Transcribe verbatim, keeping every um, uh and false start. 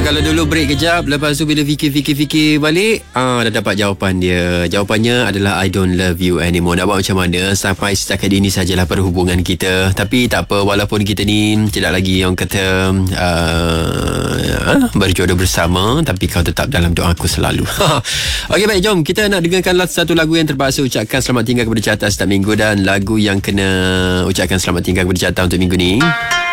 Kalau dulu break kejap, lepas tu bila fikir-fikir-fikir balik, ah, dah dapat jawapan dia. Jawapannya adalah I don't love you anymore. Nak buat macam mana? Sampai setakat ini sajalah perhubungan kita. Tapi tak apa, walaupun kita ni tidak lagi yang kata uh, berjodoh bersama, tapi kau tetap dalam doaku selalu. Okey, baik, jom kita nak dengarkan satu lagu yang terpaksa ucapkan selamat tinggal kepada Carta setiap minggu. Dan lagu yang kena ucapkan selamat tinggal kepada Carta untuk minggu ni